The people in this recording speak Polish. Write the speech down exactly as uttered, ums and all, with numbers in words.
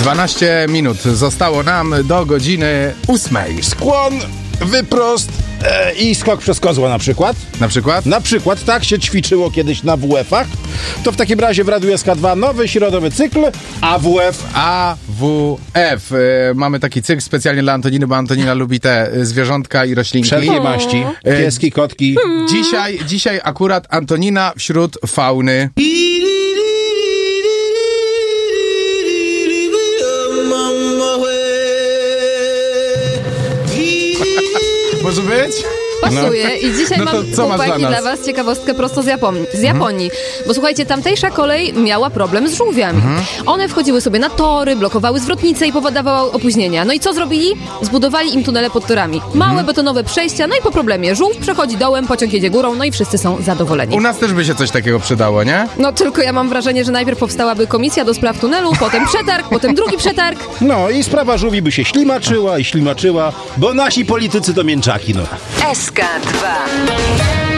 dwanaście minut zostało nam do godziny ósmej. Skłon, wyprost e, i skok przez kozła na przykład. Na przykład? Na przykład tak się ćwiczyło kiedyś na W F-ach. To w takim razie w Radiu S K dwa nowy środowy cykl A W F. A W F. E, mamy taki cykl specjalnie dla Antoniny, bo Antonina lubi te e, zwierzątka i roślinki. Wszelkie maści. Pieski, kotki. Dzisiaj, dzisiaj akurat Antonina wśród fauny. Może być? Pasuje. I dzisiaj No to mam, co masz chłopaki, dla dla, nas? was ciekawostkę prosto z Japonii. Z Japonii. Bo słuchajcie, tamtejsza kolej miała problem z żółwiami. One wchodziły sobie na tory, blokowały zwrotnice i powodowały opóźnienia. No i co zrobili? Zbudowali im tunele pod torami. Małe betonowe przejścia, no i po problemie żółw przechodzi dołem, pociąg jedzie górą, no i wszyscy są zadowoleni. U nas też by się coś takiego przydało, nie? No tylko ja mam wrażenie, że najpierw powstałaby komisja do spraw tunelu, potem przetarg, potem drugi przetarg. No i sprawa żółwi by się ślimaczyła i ślimaczyła, bo nasi politycy to mięczaki, no. S K dwa.